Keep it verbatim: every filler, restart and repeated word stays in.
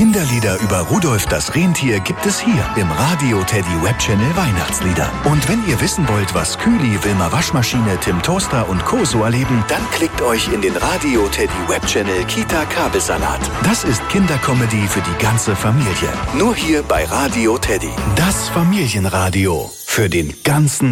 Kinderlieder über Rudolf das Rentier gibt es hier im Radio Teddy Webchannel Weihnachtslieder. Und wenn ihr wissen wollt, was Kühli, Wilma Waschmaschine, Tim Toaster und Co. so erleben, dann klickt euch in den Radio Teddy Webchannel Kita Kabelsalat. Das ist Kindercomedy für die ganze Familie. Nur hier bei Radio Teddy. Das Familienradio für den ganzen